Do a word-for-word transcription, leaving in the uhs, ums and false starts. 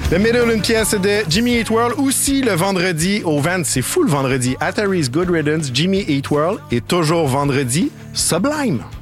The Middle, une pièce de Jimmy Eat World. Aussi le vendredi au Vans, c'est fou le vendredi. At Harry's Good Riddance, Jimmy Eat World. Et toujours vendredi, Sublime.